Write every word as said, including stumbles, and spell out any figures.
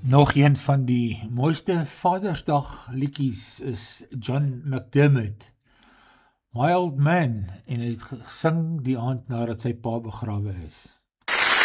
Nog een van die mooiste Vadersdag liedjies is John McDermott, My Old Man, en hy het gesing die aand nadat sy pa begrawe is.